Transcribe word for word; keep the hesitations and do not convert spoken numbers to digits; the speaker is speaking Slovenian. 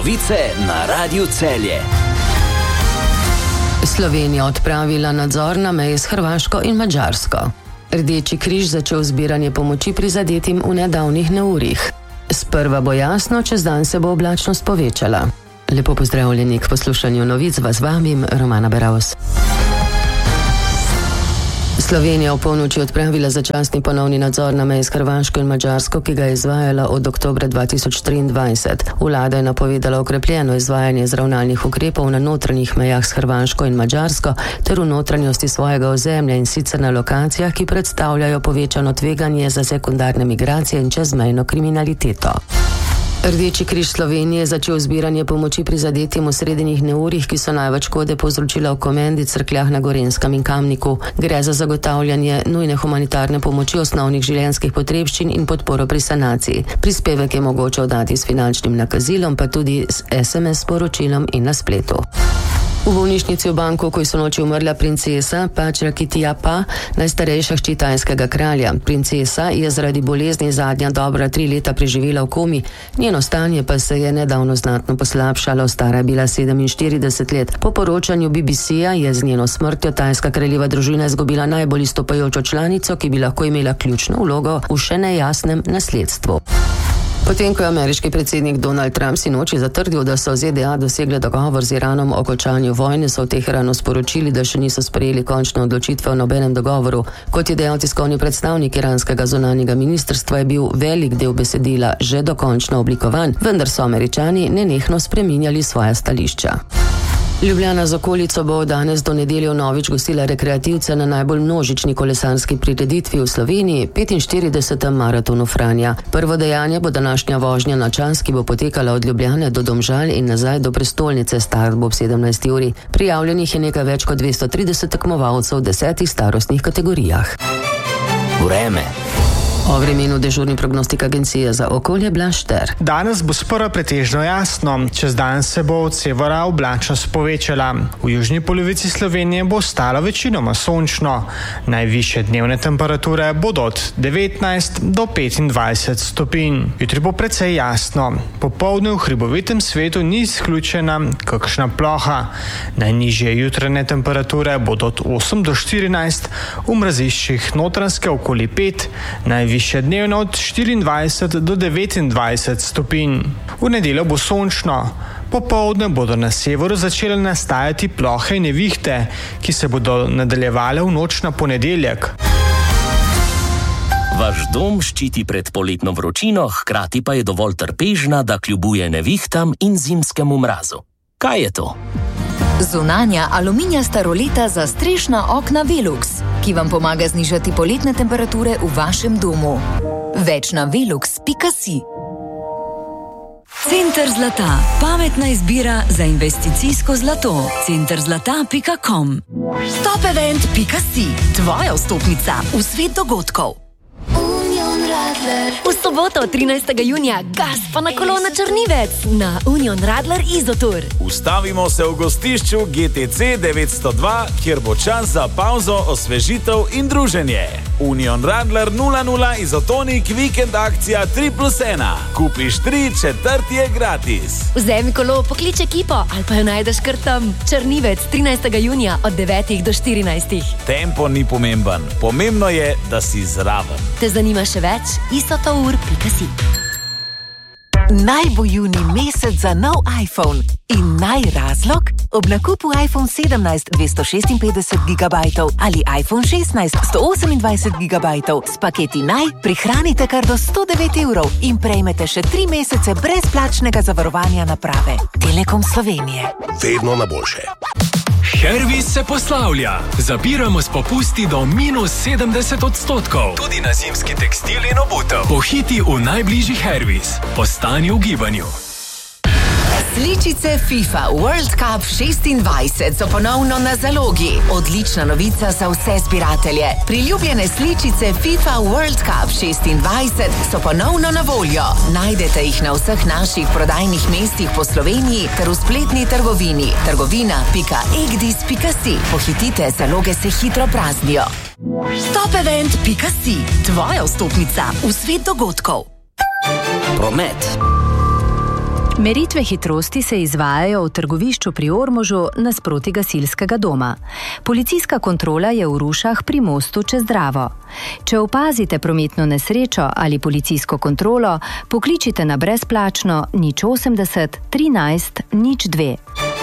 Novice na Radiu Celje. Slovenija odpravila nadzor na meji s Hrvaško in Madžarsko. Rdeči križ začel zbiranje pomoči prizadetim v nedavnih neurjih. Sprva bo jasno, čez dan se bo oblačnost povečala. Lepo pozdravljeni k poslušanju novic, vas vabim Romana Beravs. Slovenija v polnoči odpravila začasni ponovni nadzor na meji s Hrvaško in Madžarsko, ki ga je izvajala od oktobra dva tisoč triindvajset. Vlada je napovedala okrepljeno izvajanje zravnalnih ukrepov na notranjih mejah s Hrvaško in Madžarsko ter v notranjosti svojega ozemlja, in sicer na lokacijah, ki predstavljajo povečano tveganje za sekundarne migracije in čezmejno kriminaliteto. Rdeči križ Slovenije je začel zbiranje pomoči prizadetim v srednjih neurjih, ki so največ škode povzročila v Komendi, Cerkljah na Gorenjskem in Kamniku. Gre za zagotavljanje nujne humanitarne pomoči, osnovnih življenjskih potrebščin in podporo pri sanaciji. Prispevek je mogoče oddati s finančnim nakazilom, pa tudi s es em es sporočilom in na spletu. V bolnišnici v Bangkoku je sonoči umrla princesa Pačrakitijapa, najstarejša hči tajskega kralja. Princesa je zaradi bolezni zadnja dobra tri leta preživela v komi, njeno stanje pa se je nedavno znatno poslabšalo, stara je bila sedeminštirideset let. Po poročanju be be ce-ja je z njeno smrtjo tajska kraljeva družina izgubila najbolj izstopajočo članico, ki bi lahko imela ključno vlogo v še nejasnem nasledstvu. Potem, ko je ameriški predsednik Donald Trump sinoči zatrdil, da so ze de a dosegle dogovor z Iranom o končanju vojne, so v Teheranu sporočili, da še niso sprejeli končne odločitve o nobenem dogovoru. Kot je dejal tiskovni predstavnik iranskega zunanjega ministrstva, je bil velik del besedila že dokončno oblikovan, vendar so Američani nenehno spreminjali svoja stališča. Ljubljana z okolico bo danes do nedelje vnovič gostila rekreativce na najbolj množični kolesarski prireditvi v Sloveniji, petinštiridesetem maratonu Franja. Prvo dejanje bo današnja vožnja na čas, ki bo potekala od Ljubljane do Domžal in nazaj do prestolnice, start bo ob sedemnajsti uri. Prijavljenih je nekaj več kot dvesto trideset tekmovalcev v desetih starostnih kategorijah. Vreme. O vremenu dežurni prognostik agencije za okolje Blaž Šter. Danes bo sprva pretežno jasno, čez dan se bo od severa oblačnost povečala. V južni polovici Slovenije bo ostalo večinoma sončno. Najvišje dnevne temperature bodo od devetnajst do petindvajset stopinj. Jutri bo precej jasno. Popoldne v hribovitem svetu ni izključena kakšna ploha. Najnižje jutranje temperature bodo od osem do štirinajst, v mraziščih Notranjske okoli pet, najvišje Višje dnevno od štiriindvajset do devetindvajset stopinj. V nedeljo bo sončno. Popoldne bodo na severu začele nastajati plohe in nevihte, ki se bodo nadaljevale v noč na ponedeljek. Vaš dom ščiti pred poletno vročino, hkrati pa je dovolj trpežna, da kljubuje nevihtam in zimskemu mrazu. Kaj je to? Zunanja aluminijasta roleta za strešna okna Velux, ki vam pomaga znižati poletne temperature v vašem domu. Več na velux pika si. Center zlata. Pametna izbira za investicijsko zlato. center zlata pika com. Top event pika si. Tvoja vstopnica v svet dogodkov. V soboto, trinajstega junija, gas pa na kolo na Črnivec na Union Radler Izotour. Ustavimo se v gostišču ge te ce devetsto dva, kjer bo čas za pauzo, osvežitev in druženje. Union Radler nula nula Izotonik vikend akcija tri plus ena. Kupiš tri, četrti je gratis. Vzemi kolo, poklič ekipo ali pa jo najdeš kar tam. Črnivec, trinajstega junija od devetih do štirinajstih. Tempo ni pomemben, pomembno je, da si zraven. Te zanima še več? izotour pika si. Naj bo junij mesec za nov iPhone. In naj razlog? Ob nakupu iPhone sedemnajst dvesto šestinpetdeset gigabajtov ali iPhone šestnajst sto osemindvajset gigabajtov s paketi naj prihranite kar do sto devet evrov in prejmete še tri mesece brezplačnega zavarovanja naprave. Telekom Slovenije. Vedno na boljše. Hervis se poslavlja. Zapiramo s popusti do minus sedemdeset odstotkov. Tudi na zimski tekstil in obutev. Pohiti v najbližji Hervis. Ostani v gibanju. Sličice FIFA World Cup šestindvajset so ponovno na zalogi. Odlična novica za vse zbiratelje. Priljubljene sličice FIFA World Cup šestindvajset so ponovno na voljo. Najdete jih na vseh naših prodajnih mestih po Sloveniji ter v spletni trgovini trgovina pika egdis pika si. Pohitite, zaloge se hitro praznijo. top event pika si. Tvoja vstopnica v svet dogodkov. Promet. Meritve hitrosti se izvajajo v trgovišču pri Ormožu nasproti gasilskega doma. Policijska kontrola je v Rušah pri mostu čez Dravo. Če opazite prometno nesrečo ali policijsko kontrolo, pokličite na brezplačno nič osemdeset trinajst nič dve.